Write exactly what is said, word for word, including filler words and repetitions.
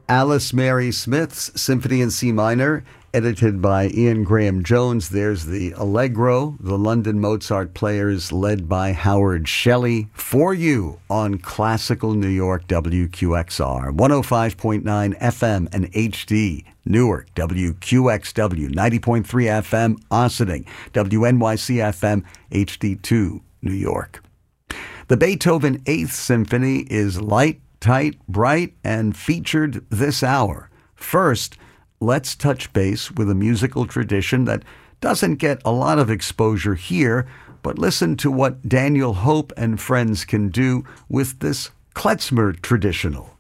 Alice Mary Smith's Symphony in C minor, edited by Ian Graham Jones. There's the Allegro, the London Mozart Players, led by Howard Shelley, for you on Classical New York W Q X R, one oh five point nine F M and H D, Newark, W Q X W, ninety point three F M, Ossining, W N Y C F M, H D two, New York. The Beethoven Eighth Symphony is light, tight, bright, and featured this hour. First, let's touch base with a musical tradition that doesn't get a lot of exposure here, but listen to what Daniel Hope and friends can do with this klezmer traditional.